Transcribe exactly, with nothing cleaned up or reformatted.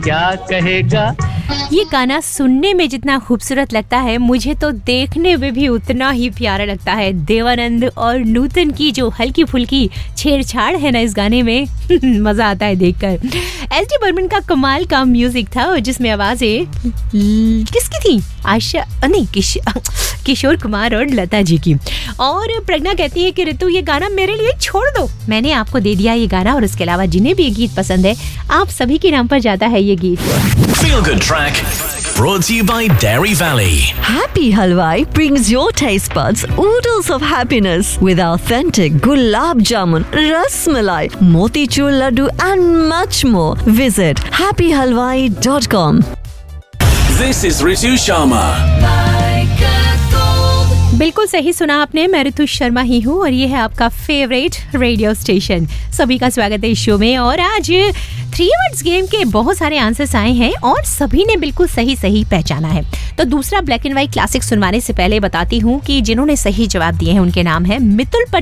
क्या कहेगा। ये गाना सुनने में जितना खूबसूरत लगता है, मुझे तो देखने में भी उतना ही प्यारा लगता है। देवानंद और नूतन की जो हल्की फुल्की छेड़छाड़ है ना इस गाने में, मजा आता है देखकर। एस डी बर्मन का कमाल का म्यूजिक था और जिसमें आवाजें किसकी थी? आशा नहीं किश, किशोर कुमार और लता जी की। और प्रज्ञा कहती है कि ऋतु ये गाना मेरे लिए छोड़ दो, मैंने आपको दे दिया ये गाना। और इसके अलावा जिन्हें भी ये गीत पसंद है, आप सभी के नाम पर जाता है ये गीत। Feel Good Track, brought to you by Dairy Valley. Happy Halwai brings your taste buds oodles of happiness with authentic gulab jamun, ras malai, motichur laddu and much more. Visit happy halwai dot com. This is Ritu Sharma. बिल्कुल सही सुना आपने, मैं ऋतु शर्मा ही हूँ और ये है आपका फेवरेट रेडियो स्टेशन। सभी का स्वागत है इस शो में। और आज थ्री वर्ड्स गेम के बहुत सारे आंसर्स आए हैं और सभी ने बिल्कुल सही सही पहचाना है। तो दूसरा ब्लैक एंड व्हाइट क्लासिक सुनवाने से पहले बताती हूँ कि जिन्होंने सही जवाब दिए हैं उनके नाम है मितुल